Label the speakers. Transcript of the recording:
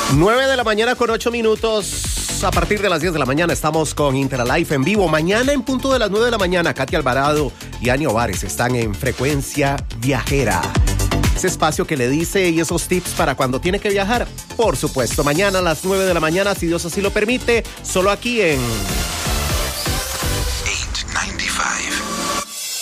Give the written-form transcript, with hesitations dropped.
Speaker 1: 9 de la mañana con 8 minutos. A partir de las 10 de la mañana estamos con Interalife en vivo. Mañana en punto de las 9 de la mañana, Katy Alvarado y Ani Ovares están en Frecuencia Viajera. Ese espacio que le dice y esos tips para cuando tiene que viajar. Por supuesto, mañana a las 9 de la mañana, si Dios así lo permite, solo aquí en